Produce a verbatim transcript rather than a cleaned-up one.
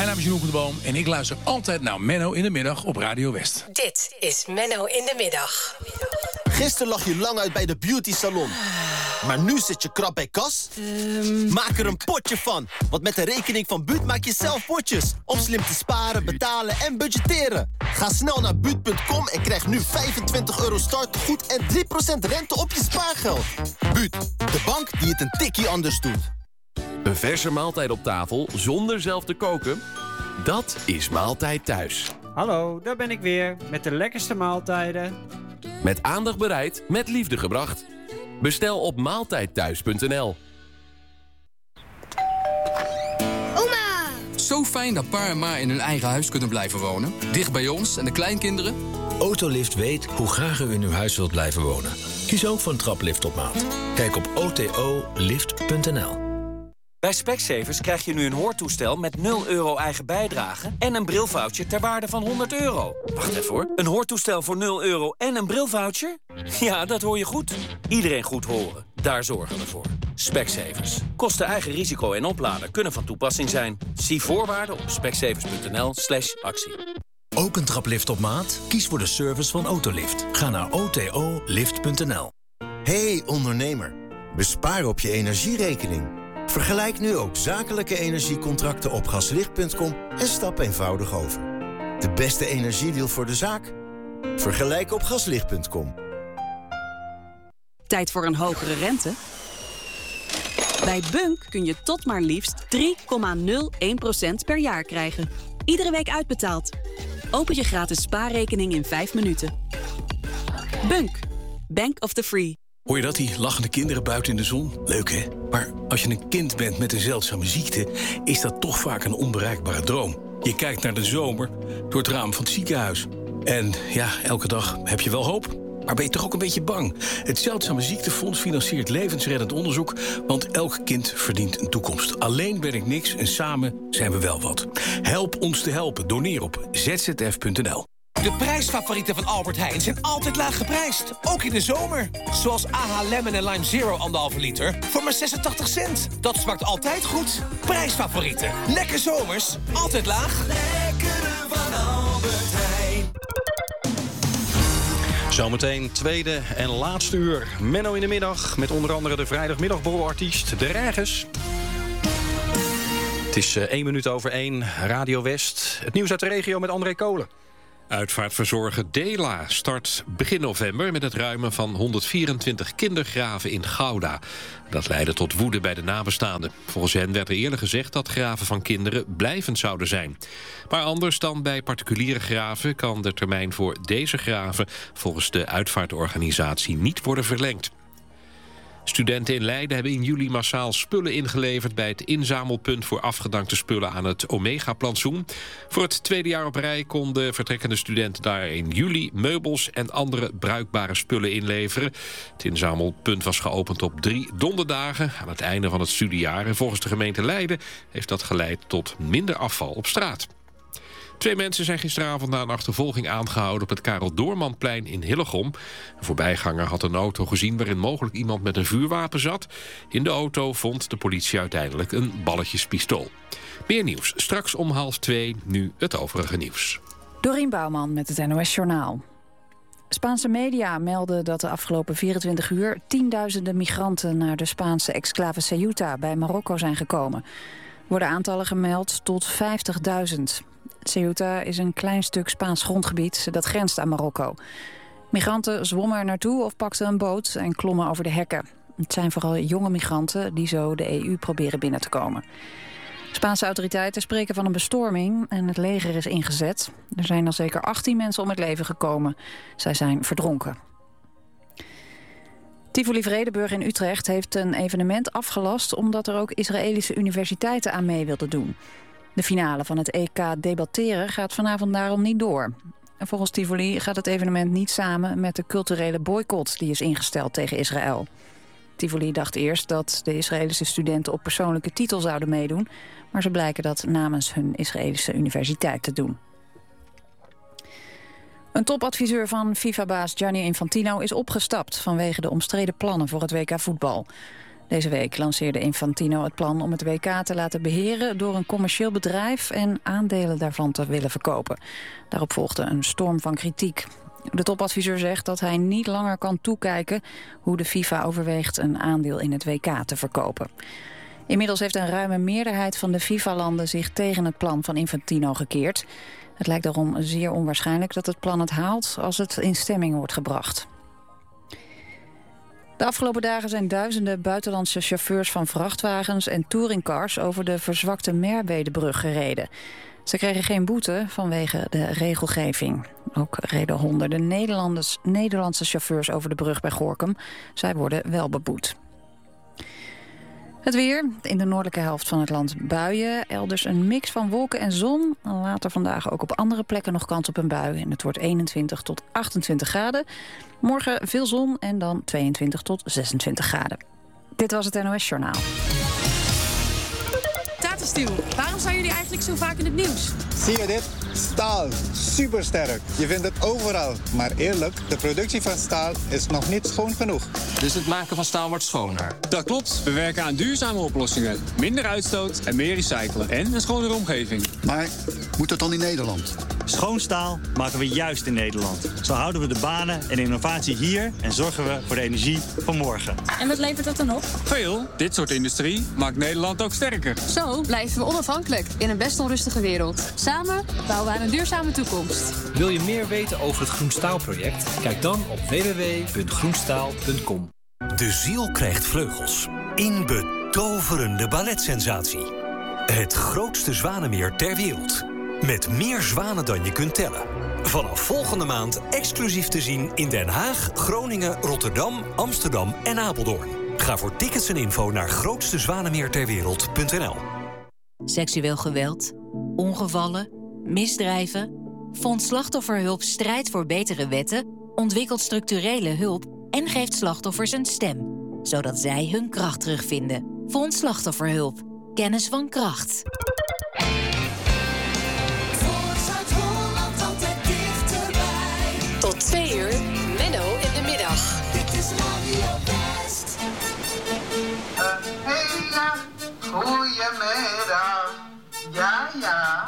Mijn naam is Jeroen van de Boom en ik luister altijd naar Menno in de Middag op Radio West. Dit is Menno in de Middag. Gisteren lag je lang uit bij de beauty salon. Maar nu zit je krap bij kas? Um... Maak er een potje van. Want met de rekening van Buut maak je zelf potjes. Om slim te sparen, betalen en budgetteren. Ga snel naar buut punt com en krijg nu vijfentwintig euro startegoed en drie procent rente op je spaargeld. Buut, de bank die het een tikkie anders doet. Een verse maaltijd op tafel zonder zelf te koken? Dat is Maaltijd Thuis. Hallo, daar ben ik weer met de lekkerste maaltijden. Met aandacht bereid, met liefde gebracht. Bestel op maaltijdthuis punt n l. Oma! Zo fijn dat pa en ma in hun eigen huis kunnen blijven wonen. Dicht bij ons en de kleinkinderen. Autolift weet hoe graag u in uw huis wilt blijven wonen. Kies ook voor een traplift op maat. Kijk op o t o lift punt n l. Bij Specsavers krijg je nu een hoortoestel met nul euro eigen bijdrage en een brilvoucher ter waarde van honderd euro. Wacht even hoor. Een hoortoestel voor nul euro en een brilvoucher? Ja, dat hoor je goed. Iedereen goed horen. Daar zorgen we voor. Specsavers. Kosten eigen risico en oplader kunnen van toepassing zijn. Zie voorwaarden op specsavers punt n l slash actie. Ook een traplift op maat? Kies voor de service van Autolift. Ga naar o t o lift punt n l. Hey ondernemer, bespaar op je energierekening. Vergelijk nu ook zakelijke energiecontracten op gaslicht punt com en stap eenvoudig over. De beste energiedeal voor de zaak? Vergelijk op gaslicht punt com. Tijd voor een hogere rente? Bij Bunk kun je tot maar liefst drie komma nul één procent per jaar krijgen. Iedere week uitbetaald. Open je gratis spaarrekening in vijf minuten. Bunk. Bank of the Free. Hoor je dat, die lachende kinderen buiten in de zon? Leuk, hè? Maar als je een kind bent met een zeldzame ziekte, is dat toch vaak een onbereikbare droom. Je kijkt naar de zomer door het raam van het ziekenhuis. En ja, elke dag heb je wel hoop. Maar ben je toch ook een beetje bang? Het Zeldzame Ziektefonds financiert levensreddend onderzoek, want elk kind verdient een toekomst. Alleen ben ik niks en samen zijn we wel wat. Help ons te helpen. Doneer op z z f punt n l. De prijsfavorieten van Albert Heijn zijn altijd laag geprijsd. Ook in de zomer. Zoals A H Lemon en Lime Zero anderhalve liter voor maar zesentachtig cent. Dat smaakt altijd goed. Prijsfavorieten. Lekker zomers. Altijd laag. Lekkere van Albert Heijn. Zometeen tweede en laatste uur. Menno in de Middag met onder andere de vrijdagmiddagborrelartiest De Reigers. Het is één minuut over één. Radio West. Het nieuws uit de regio met André Kolen. Uitvaartverzorger Dela start begin november met het ruimen van honderdvierentwintig kindergraven in Gouda. Dat leidde tot woede bij de nabestaanden. Volgens hen werd er eerder gezegd dat graven van kinderen blijvend zouden zijn. Maar anders dan bij particuliere graven kan de termijn voor deze graven volgens de uitvaartorganisatie niet worden verlengd. Studenten in Leiden hebben in juli massaal spullen ingeleverd bij het inzamelpunt voor afgedankte spullen aan het Omega-plantsoen. Voor het tweede jaar op rij konden vertrekkende studenten daar in juli meubels en andere bruikbare spullen inleveren. Het inzamelpunt was geopend op drie donderdagen aan het einde van het studiejaar. En volgens de gemeente Leiden heeft dat geleid tot minder afval op straat. Twee mensen zijn gisteravond na een achtervolging aangehouden op het Karel Doormanplein in Hillegom. Een voorbijganger had een auto gezien waarin mogelijk iemand met een vuurwapen zat. In de auto vond de politie uiteindelijk een balletjespistool. Meer nieuws straks om half twee, nu het overige nieuws. Dorien Bouwman met het N O S Journaal. Spaanse media melden dat de afgelopen vierentwintig uur tienduizenden migranten naar de Spaanse exclave Ceuta bij Marokko zijn gekomen. Er worden aantallen gemeld tot vijftigduizend. Ceuta is een klein stuk Spaans grondgebied dat grenst aan Marokko. Migranten zwommen er naartoe of pakten een boot en klommen over de hekken. Het zijn vooral jonge migranten die zo de E U proberen binnen te komen. Spaanse autoriteiten spreken van een bestorming en het leger is ingezet. Er zijn al zeker achttien mensen om het leven gekomen. Zij zijn verdronken. Tivoli Vredenburg in Utrecht heeft een evenement afgelast omdat er ook Israëlische universiteiten aan mee wilden doen. De finale van het E K debatteren gaat vanavond daarom niet door. En volgens Tivoli gaat het evenement niet samen met de culturele boycott die is ingesteld tegen Israël. Tivoli dacht eerst dat de Israëlische studenten op persoonlijke titel zouden meedoen, maar ze blijken dat namens hun Israëlische universiteit te doen. Een topadviseur van FIFA-baas Gianni Infantino is opgestapt vanwege de omstreden plannen voor het W K voetbal. Deze week lanceerde Infantino het plan om het W K te laten beheren door een commercieel bedrijf en aandelen daarvan te willen verkopen. Daarop volgde een storm van kritiek. De topadviseur zegt dat hij niet langer kan toekijken hoe de FIFA overweegt een aandeel in het W K te verkopen. Inmiddels heeft een ruime meerderheid van de FIFA-landen zich tegen het plan van Infantino gekeerd. Het lijkt daarom zeer onwaarschijnlijk dat het plan het haalt als het in stemming wordt gebracht. De afgelopen dagen zijn duizenden buitenlandse chauffeurs van vrachtwagens en touringcars over de verzwakte Merwedebrug gereden. Ze kregen geen boete vanwege de regelgeving. Ook reden honderden Nederlanders, Nederlandse chauffeurs over de brug bij Gorinchem. Zij worden wel beboet. Het weer. In de noordelijke helft van het land buien. Elders een mix van wolken en zon. Later vandaag ook op andere plekken nog kans op een bui. En het wordt eenentwintig tot achtentwintig graden. Morgen veel zon en dan tweeëntwintig tot zesentwintig graden. Dit was het N O S Journaal. Tata Steel, waarom zijn jullie eigenlijk zo vaak in het nieuws? Zie je dit? Staal. Supersterk. Je vindt het overal. Maar eerlijk, de productie van staal is nog niet schoon genoeg. Dus het maken van staal wordt schoner? Dat klopt. We werken aan duurzame oplossingen. Minder uitstoot en meer recyclen. En een schonere omgeving. Maar moet dat dan in Nederland? Schoon staal maken we juist in Nederland. Zo houden we de banen en innovatie hier en zorgen we voor de energie van morgen. En wat levert dat dan op? Veel. Dit soort industrie maakt Nederland ook sterker. Zo blijven we onafhankelijk in een best onrustige wereld. Samen bouwen we aan een duurzame toekomst. Wil je meer weten over het Groenstaalproject? Kijk dan op w w w punt groenstaal punt com. De ziel krijgt vleugels. In betoverende balletsensatie. Het grootste zwanenmeer ter wereld. Met meer zwanen dan je kunt tellen. Vanaf volgende maand exclusief te zien in Den Haag, Groningen, Rotterdam, Amsterdam en Apeldoorn. Ga voor tickets en info naar grootste zwanenmeer ter wereld punt n l. Seksueel geweld, ongevallen, misdrijven. Fonds Slachtofferhulp strijdt voor betere wetten, ontwikkelt structurele hulp en geeft slachtoffers een stem, zodat zij hun kracht terugvinden. Fonds Slachtofferhulp. Kennis van kracht. Tot twee uur, Menno in de middag. Dit is Radio West. Een hele goeiemiddag. Ja, ja.